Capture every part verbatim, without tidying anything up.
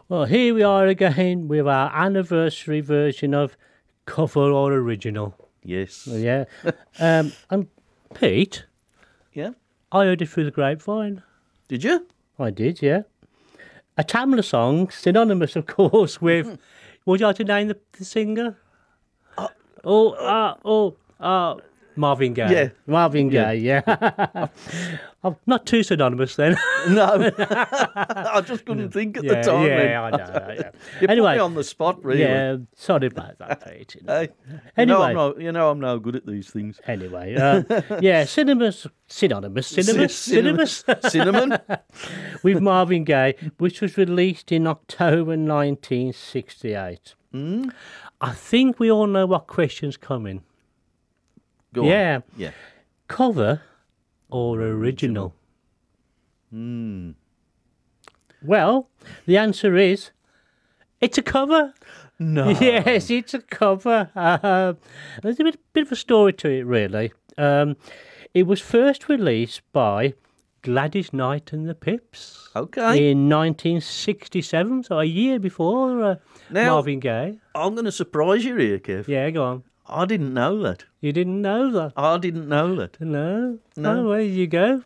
Well, here we are again with our anniversary version of Cover or Original. Yes. Yeah. um, and Pete, Yeah. I heard it through the grapevine. Did you? I did, yeah. A Tamla song, synonymous, of course, with... Would you like to name the, the singer? Uh, oh, uh, oh, uh, Marvin Gaye. Yeah. Marvin Gaye, yeah. yeah. I'm not too synonymous then. No. I just couldn't think at yeah, the time. Yeah, then. I know. Yeah. You anyway, put me on the spot, really. Yeah, sorry about that, Pete. You know. Hey, you, anyway, know I'm no, you know I'm no good at these things. Anyway, uh, yeah, synonymous, synonymous, synonymous, synonymous, cinnamon, with Marvin Gaye, which was released in October nineteen sixty-eight. Mm? I think we all know what question's coming. Go yeah, on. Yeah. Cover or original? Hmm. Well, the answer is, it's a cover. No. Yes, it's a cover. Uh, there's a bit, bit of a story to it, really. Um, it was first released by Gladys Knight and the Pips. Okay. In nineteen sixty-seven, so a year before uh, now, Marvin Gaye. I'm going to surprise you here, Kev. Yeah, go on. I didn't know that. You didn't know that? I didn't know that. No. No. Oh, where did you go?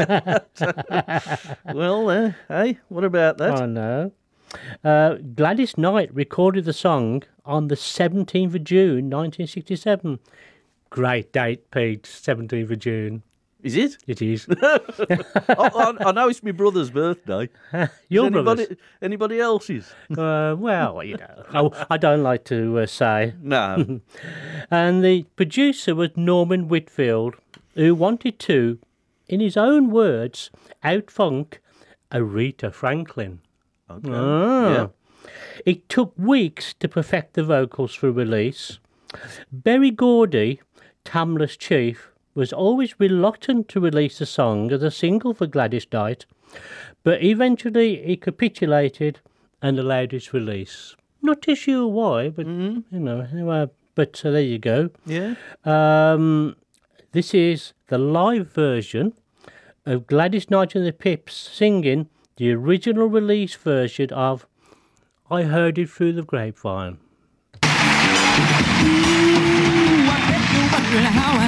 Well, uh, hey, what about that? Oh, no. Uh, Gladys Knight recorded the song on the seventeenth of June, nineteen sixty-seven. Great date, Pete, seventeenth of June. Is it? It is. I, I, I know it's my brother's birthday. Your Is anybody, brother's? Anybody else's? Uh, well, you know, I, I don't like to uh, say. No. And the producer was Norman Whitfield, who wanted to, in his own words, outfunk Aretha Franklin. Okay. Ah. Yeah. It took weeks to perfect the vocals for release. Berry Gordy, Tamla's chief, was always reluctant to release the song as a single for Gladys Knight, but eventually he capitulated and allowed its release. Not too sure why, but, mm-hmm. you know, anyway, but uh, there you go. Yeah. Um, this is the live version of Gladys Knight and the Pips singing the original release version of I Heard It Through the Grapevine.